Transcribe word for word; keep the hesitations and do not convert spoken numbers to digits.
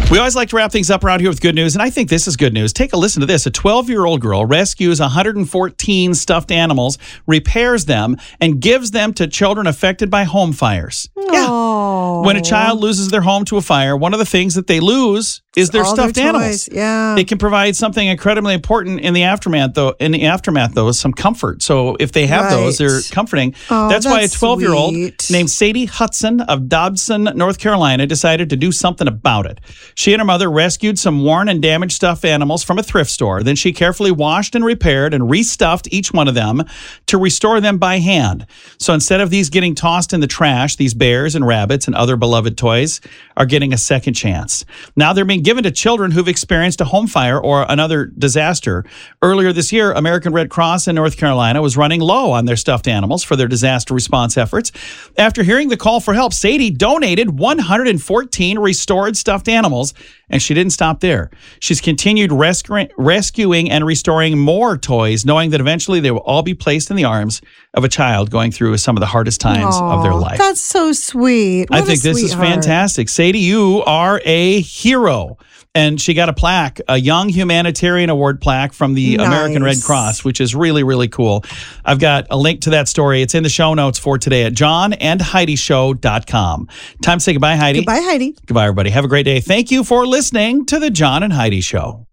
We always like to wrap things up around here with good news, and I think this is good news. Take a listen to this. A twelve-year-old girl rescues one hundred fourteen stuffed animals, repairs them, and gives them to children affected by home fires. Aww. Yeah. When a child loses their home to a fire, one of the things that they lose is their All stuffed their animals. toys. Yeah. It can provide something incredibly important in the aftermath, though. In the aftermath, though, is some comfort. So if they have Right. those, they're comforting. Oh, that's, why a that's twelve-year-old sweet. named Sadie Hudson of Dobson, North Carolina, decided to do something about it. She and her mother rescued some worn and damaged stuffed animals from a thrift store. Then she carefully washed and repaired and restuffed each one of them to restore them by hand. So instead of these getting tossed in the trash, these bears and rabbits and other beloved toys are getting a second chance. Now they're being given to children who've experienced a home fire or another disaster. Earlier this year, American Red Cross in North Carolina was running low on their stuffed animals for their disaster response efforts. After hearing the call for help, Sadie donated one hundred fourteen restored stuffed animals, and she didn't stop there. She's continued rescu- rescuing and restoring more toys, knowing that eventually they will all be placed in the arms of a child going through some of the hardest times Aw, of their life. That's so sweet. What I a think this is sweetheart. fantastic. Sadie, you are a hero. And she got a plaque, a Young Humanitarian Award plaque from the Nice. American Red Cross, which is really, really cool. I've got a link to that story. It's in the show notes for today at john and heidi show dot com. Time to say goodbye, Heidi. Goodbye, Heidi. Goodbye, everybody. Have a great day. Thank you for listening to the John and Heidi Show.